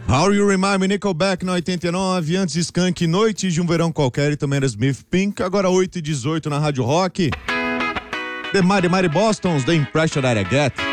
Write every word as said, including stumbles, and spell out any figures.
How You Remind Me, Nickelback no oitenta e nove, antes Skank, Noite de um Verão Qualquer e também era Smith Pink, agora oito e dezoito na Rádio Rock. The Mighty Mighty Bostons, The Impression That I Get.